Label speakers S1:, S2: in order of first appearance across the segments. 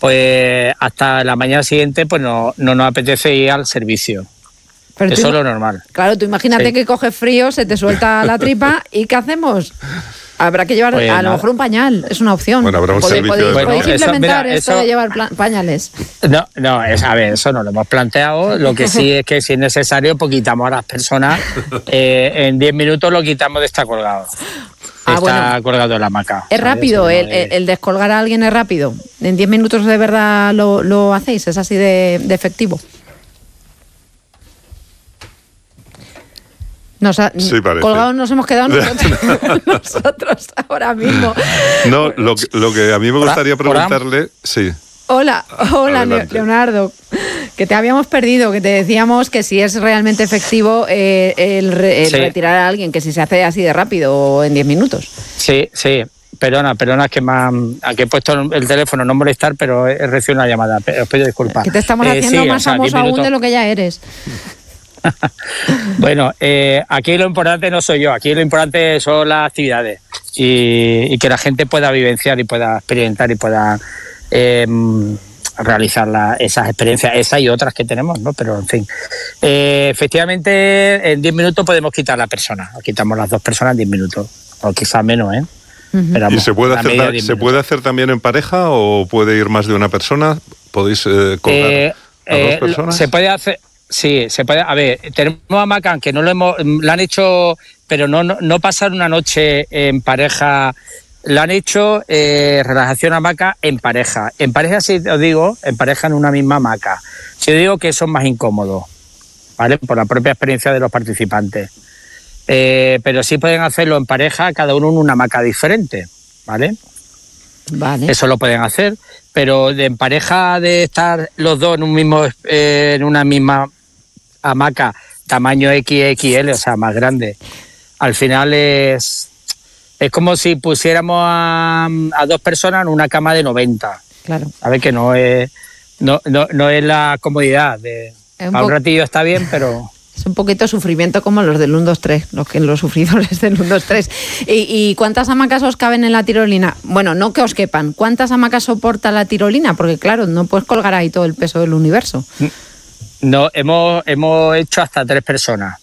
S1: pues hasta la mañana siguiente pues no nos apetece ir al servicio.
S2: Pero
S1: eso es lo normal.
S2: Claro, tú imagínate que coges frío, se te suelta la tripa, ¿y qué hacemos? Habrá que llevar a lo mejor un pañal, es una opción.
S3: Bueno, habrá un servicio de
S2: ¿Podéis implementar esto de llevar pañales?
S1: No, a ver, eso no lo hemos planteado. Lo que sí es que si es necesario, pues quitamos a las personas. En 10 minutos lo quitamos de estar colgado. Está colgado en la hamaca.
S2: Es rápido, el descolgar a alguien es rápido. En 10 minutos de verdad lo hacéis, es así de efectivo. Colgados nos hemos quedado nosotros ahora mismo.
S3: No, lo que a mí me gustaría preguntarle... Sí.
S2: Hola, Leonardo, que te habíamos perdido, que te decíamos que si es realmente efectivo el retirar a alguien, que si se hace así de rápido o en 10 minutos.
S1: Sí. Perdona, que he puesto el teléfono, no molestar, pero he recibido una llamada. Os pido disculpas.
S2: Que te estamos haciendo más famoso aún de lo que ya eres.
S1: Bueno, aquí lo importante no soy yo, aquí lo importante son las actividades y que la gente pueda vivenciar y pueda experimentar y pueda realizar esas experiencias, esas y otras que tenemos, ¿no? Pero en fin, efectivamente en 10 minutos podemos quitar a la persona, quitamos las 2 personas en 10 minutos, o quizás menos, ¿eh?
S3: Pero, ¿y se puede hacer también en pareja o puede ir más de una persona? ¿Podéis colgar a 2 personas?
S1: Se puede hacer. Sí, se puede. A ver, tenemos hamacas que no la han hecho, pero no pasar una noche en pareja. La han hecho relajación hamaca en pareja. En pareja, sí os digo, en pareja en una misma hamaca. Sí os digo que son más incómodos, ¿vale? Por la propia experiencia de los participantes. Pero sí pueden hacerlo en pareja, cada uno en una hamaca diferente, ¿vale?
S2: Vale.
S1: Eso lo pueden hacer, pero en pareja de estar los dos en una misma hamaca tamaño XXL, o sea, más grande, al final es como si pusiéramos a 2 personas en una cama de 90.
S2: Claro.
S1: A ver, que no es la comodidad para un ratillo está bien, pero
S2: es un poquito sufrimiento como los del 1, 2, 3, los sufridores del 1, 2, 3. ¿Y cuántas hamacas os caben en la tirolina? Bueno, no que os quepan. ¿Cuántas hamacas soporta la tirolina? Porque claro, no puedes colgar ahí todo el peso del universo.
S1: No, hemos hecho hasta 3 personas.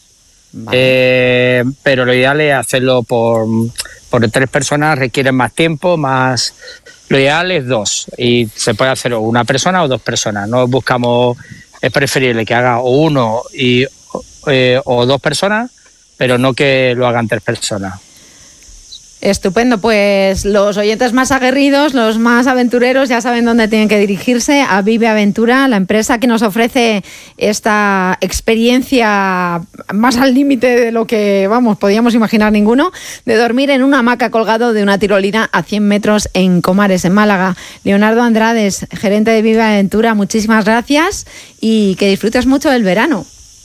S1: Vale. Pero lo ideal es hacerlo por 3 personas, requieren más tiempo, más. Lo ideal es 2 y se puede hacer o una persona o 2 personas. No buscamos, es preferible que haga o 1 o 2 personas, pero no que lo hagan 3 personas.
S2: Estupendo, pues los oyentes más aguerridos, los más aventureros ya saben dónde tienen que dirigirse, a Vive Aventura, la empresa que nos ofrece esta experiencia más al límite de lo que, podíamos imaginar ninguno, de dormir en una hamaca colgado de una tirolina a 100 metros en Comares, en Málaga. Leonardo Andrades, gerente de Vive Aventura, muchísimas gracias y que disfrutes mucho del verano.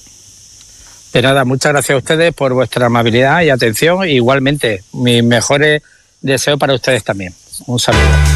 S1: De nada, muchas gracias a ustedes por vuestra amabilidad y atención. Igualmente, mis mejores deseos para ustedes también. Un saludo.